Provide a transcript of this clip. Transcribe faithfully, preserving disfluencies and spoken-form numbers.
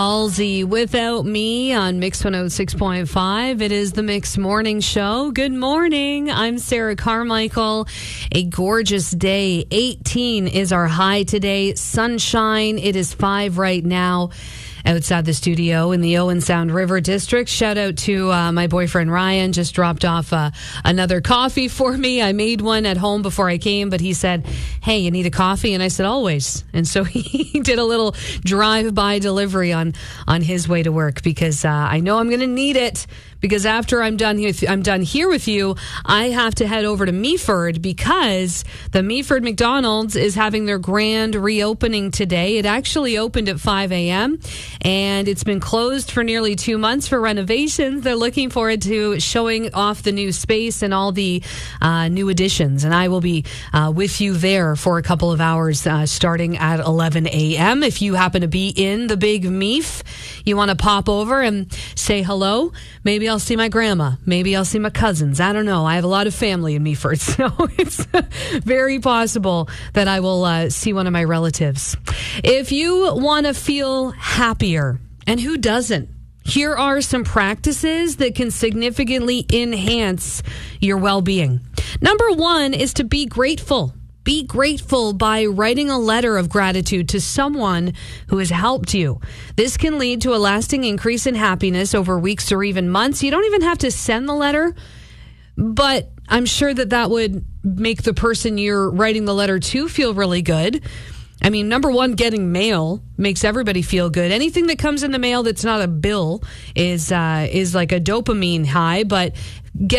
Halsey, Without Me on Mix one oh six point five. It is the Mix Morning Show. Good morning. I'm Sarah Carmichael. A gorgeous day. eighteen is our high today. Sunshine. It is five right now outside the studio in the Owen Sound River District. Shout out to uh, my boyfriend Ryan. Just dropped off uh, another coffee for me. I made one at home before I came, but he said, hey, you need a coffee? And I said, always. And so he did a little drive-by delivery on, on his way to work because uh, I know I'm going to need it. Because after I'm done here, I'm done here with you, I have to head over to Meaford because the Meaford McDonald's is having their grand reopening today. It actually opened at five a.m. and it's been closed for nearly two months for renovations. They're looking forward to showing off the new space and all the uh, new additions. And I will be uh, with you there for a couple of hours uh, starting at eleven a.m. If you happen to be in the big Meaf, you want to pop over and say hello. Maybe I'll see my grandma. Maybe I'll see my cousins. I don't know. I have a lot of family in Meaford, so it's very possible that I will uh, see one of my relatives. If you want to feel happier, and who doesn't? Here are some practices that can significantly enhance your well-being. Number one is to be grateful. Be grateful by writing a letter of gratitude to someone who has helped you. This can lead to a lasting increase in happiness over weeks or even months. You don't even have to send the letter, but I'm sure that that would make the person you're writing the letter to feel really good. I mean, number one, getting mail makes everybody feel good. Anything that comes in the mail that's not a bill is uh, is like a dopamine high, but get